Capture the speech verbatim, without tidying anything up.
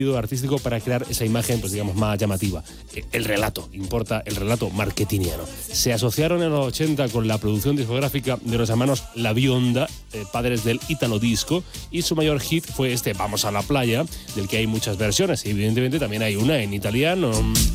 artístico para crear esa imagen, pues digamos, más llamativa. El relato, importa el relato marketingiano. Se asociaron en los ochenta con la producción discográfica de los hermanos La Bionda, eh, padres del Italo Disco, y su mayor hit fue este Vamos a la playa, del que hay muchas versiones, y evidentemente también hay una en italiano.